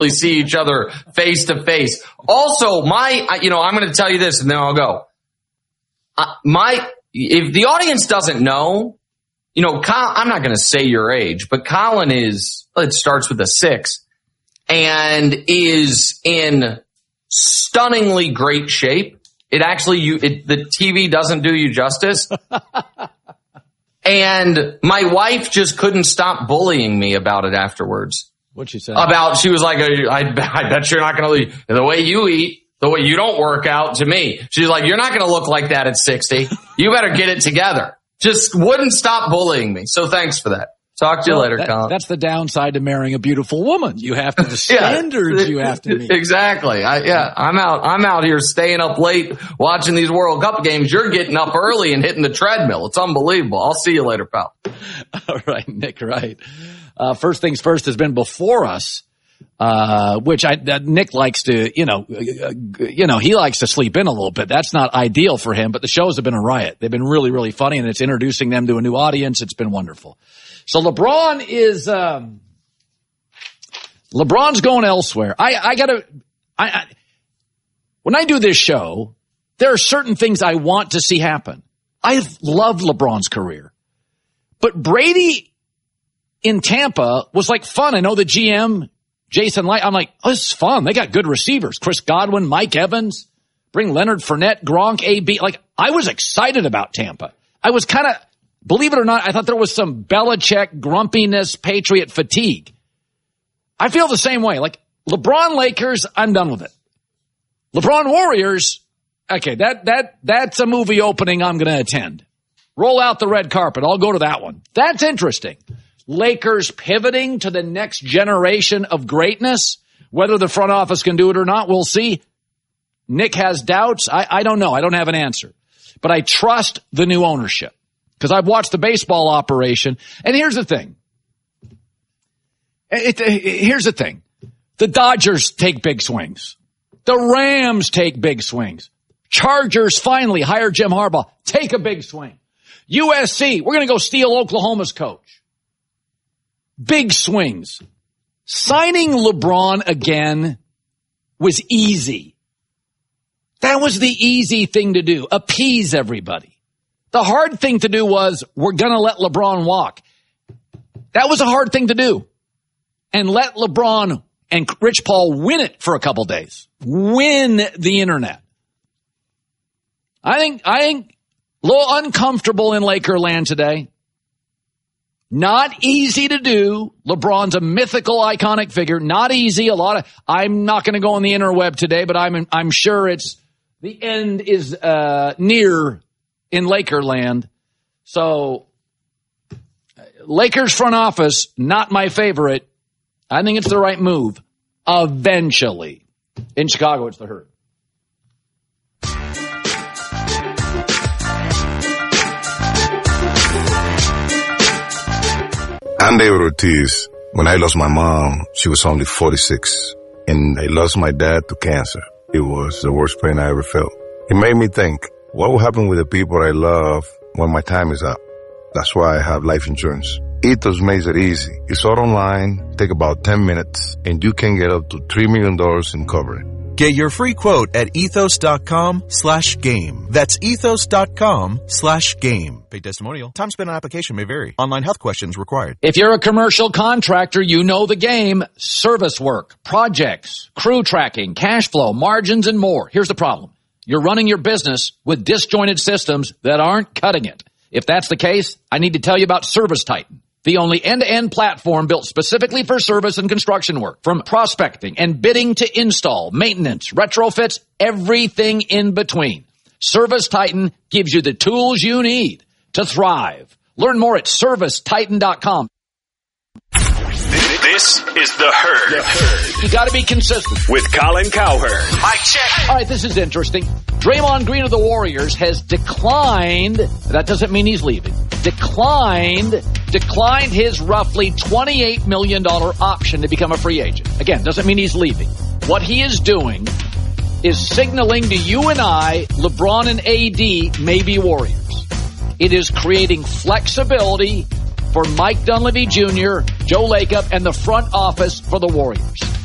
see each other face to face. Also, I'm going to tell you this and then I'll go. If the audience doesn't know, I'm not going to say your age, but Colin it starts with a 6 and is in stunningly great shape. It actually, the TV doesn't do you justice. And my wife just couldn't stop bullying me about it afterwards. What'd she say? She was like, I bet you're not going to leave. The way you eat, the way you don't work out, to me. She's like, you're not going to look like that at 60. You better get it together. Just wouldn't stop bullying me. So thanks for that. Talk to you later, Colin. That's the downside to marrying a beautiful woman. You have to, the standards you have to meet. Exactly. I'm out here staying up late watching these World Cup games. You're getting up early and hitting the treadmill. It's unbelievable. I'll see you later, pal. All right, Nick, right. First things first has been before us, which Nick likes to, he likes to sleep in a little bit. That's not ideal for him, but the shows have been a riot. They've been really, really funny, and it's introducing them to a new audience. It's been wonderful. So LeBron's going elsewhere. When I do this show, there are certain things I want to see happen. I've loved LeBron's career, but Brady in Tampa was like fun. I know the GM, Jason Light. I'm like, oh, this is fun. They got good receivers. Chris Godwin, Mike Evans, bring Leonard Fournette, Gronk, AB. Like, I was excited about Tampa. I was kind of, believe it or not, I thought there was some Belichick grumpiness, Patriot fatigue. I feel the same way. Like, LeBron Lakers, I'm done with it. LeBron Warriors, okay, that's a movie opening I'm going to attend. Roll out the red carpet. I'll go to that one. That's interesting. Lakers pivoting to the next generation of greatness. Whether the front office can do it or not, we'll see. Nick has doubts. I don't know. I don't have an answer. But I trust the new ownership because I've watched the baseball operation. And here's the thing. The Dodgers take big swings. The Rams take big swings. Chargers finally hire Jim Harbaugh. Take a big swing. USC, we're going to go steal Oklahoma's coach. Big swings. Signing LeBron again was easy. That was the easy thing to do. Appease everybody. The hard thing to do was we're going to let LeBron walk. That was a hard thing to do. And let LeBron and Rich Paul win it for a couple days. Win the internet. I think a little uncomfortable in Laker land today. Not easy to do. LeBron's a mythical, iconic figure. Not easy. I'm not going to go on the interweb today, but I'm sure the end is near in Laker land. So Lakers front office, not my favorite. I think it's the right move. Eventually. In Chicago, it's the Herd. I'm David Ortiz. When I lost my mom, she was only 46. And I lost my dad to cancer. It was the worst pain I ever felt. It made me think, what will happen with the people I love when my time is up? That's why I have life insurance. Ethos makes it easy. It's all online, take about 10 minutes, and you can get up to $3 million in coverage. Get your free quote at ethos.com/game. That's ethos.com/game. Paid testimonial. Time spent on application may vary. Online health questions required. If you're a commercial contractor, you know the game. Service work, projects, crew tracking, cash flow, margins, and more. Here's the problem. You're running your business with disjointed systems that aren't cutting it. If that's the case, I need to tell you about ServiceTitan, the only end-to-end platform built specifically for service and construction work. From prospecting and bidding to install, maintenance, retrofits, everything in between. ServiceTitan gives you the tools you need to thrive. Learn more at ServiceTitan.com. This is The Herd. You got to be consistent. With Colin Cowherd. Mic check. All right, this is interesting. Draymond Green of the Warriors has declined, that doesn't mean he's leaving, declined his roughly $28 million option to become a free agent. Again, doesn't mean he's leaving. What he is doing is signaling to you and I, LeBron and AD may be Warriors. It is creating flexibility for Mike Dunleavy Jr., Joe Lacob, and the front office for the Warriors.